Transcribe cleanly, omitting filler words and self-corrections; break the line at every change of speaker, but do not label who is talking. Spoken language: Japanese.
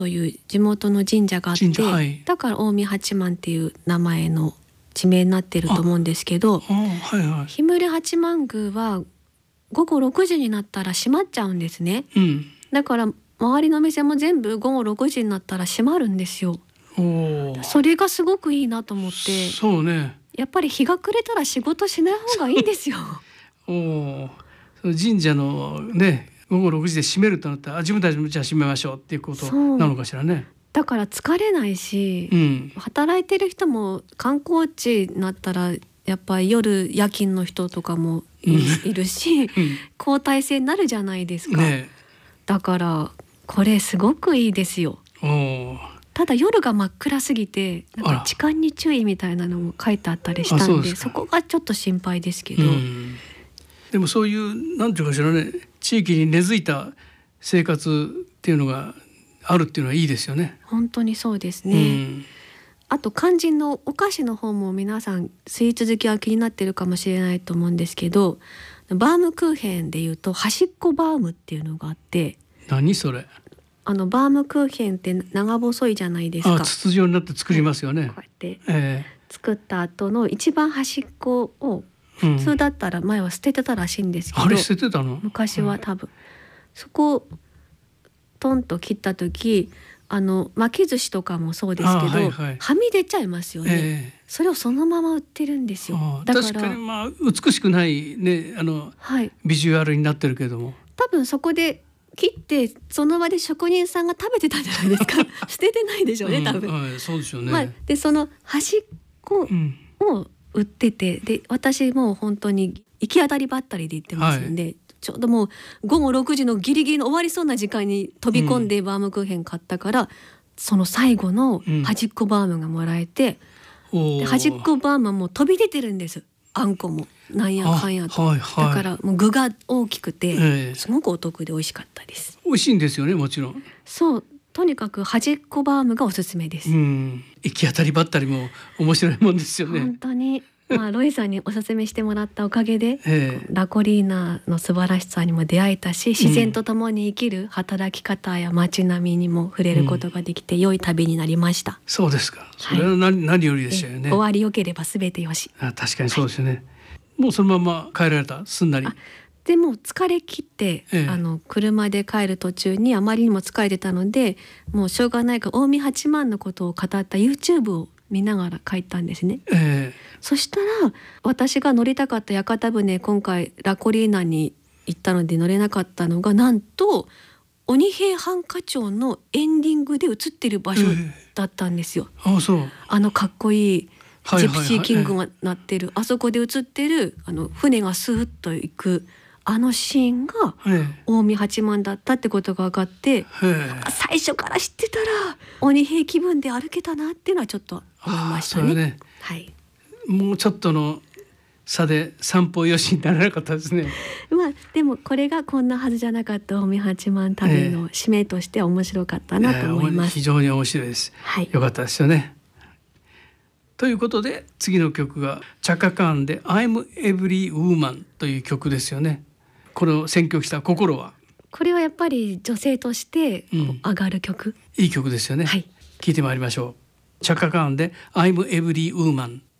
という地元の神社があって、
はい、
だから近江八幡っていう名前の地名になってると思うんですけど、
はいはい、
日牟八幡宮は午後6時になったら閉まっちゃうんですね、
うん、
だから周りの店も全部午後6時になったら閉まるんですよ。それがすごくいいなと思って。
そうね、
やっぱり日が暮れたら仕事しない方がいいんですよ
その神社のね午後6時で閉めるとなったら自分たちもじゃあ閉めましょうっていうことなのかしらね。
だから疲れないし、
うん、
働いてる人も観光地になったらやっぱり夜夜勤の人とかも いるし、交代制になるじゃないですか、
ね、
だからこれすごくいいですよ。ただ夜が真っ暗すぎてなんか痴漢に注意みたいなのも書いてあったりしたん で、そこがちょっと心配ですけど、
でもそういうなんていうかしらね、地域に根付いた生活っていうのがあるっていうのはいいですよね。
本当にそうですね、あと肝心のお菓子の方も皆さんスイーツ好きは気になってるかもしれないと思うんですけど、バームクーヘンでいうと端っこバームっていうのがあって。
何それ？
バームクーヘンって長細いじゃないですか。
筒状になって作りますよね、
こうやって作った後の一番端っこを普通だったら前は捨ててたらしいんですけど、
あれ捨ててたの？
昔は多分、そこをトンと切った時巻き寿司とかもそうですけど、はみ出ちゃいますよね、それをそのまま売ってるんですよ。だから
確かに美しくないね、ビジュアルになってるけども、
多分そこで切ってその場で職人さんが食べてたんじゃないですか捨ててないでしょうね多分、
そうでしょうね、
でその端っこを売ってて、で私もう本当に行き当たりばったりで行ってますんで、ちょうどもう午後6時のギリギリの終わりそうな時間に飛び込んでバームクーヘン買ったから、その最後の端っこバームがもらえて、で端っこバームはもう飛び出てるんです、あんこもなんやかんやと、だからもう具が大きくて、すごくお得で美味しかったです。
美味しいんですよね、もちろん。
そう、とにかく端っこバームがおすすめです。
行き当たりばったりも面白いもんですよね。
本当にロイさんにおすすめしてもらったおかげで、ラコリーナの素晴らしさにも出会えたし、自然と共に生きる働き方や街並みにも触れることができて、良い旅になりました。
そうですか。それは何よりでしたよね。
終わりよければ全てよし。
確かにそうですよね、もうそのまま帰られた、すんなり。
でも疲れ切って、車で帰る途中にあまりにも疲れてたので、もうしょうがないから近江八幡のことを語った YouTube を見ながら帰ったんですね、そしたら私が乗りたかった屋形船、今回ラコリーナに行ったので乗れなかったのが、なんと鬼平犯科帳のエンディングで映ってる場所だったんですよ、
そう
かっこいいジプシーキングが鳴ってる、あそこで映ってる船がスーッと行くシーンが近江八幡だったってことが分かって、最初から知ってたら鬼平気分で歩けたなっていうのはちょっと思いましたね。
もうちょっとの差で散歩よしにならなかったですね。
でもこれがこんなはずじゃなかった近江八幡旅の締めとしては面白かったなと思います。
非常に面白いです、よかったですよね。ということで次の曲がチャカカーンで I'm Every Woman という曲ですよね。これを選曲した心は？
これはやっぱり女性として上がる曲、
いい曲ですよね、聴いてまいりましょう。チャカカーンで I'm Every Woman。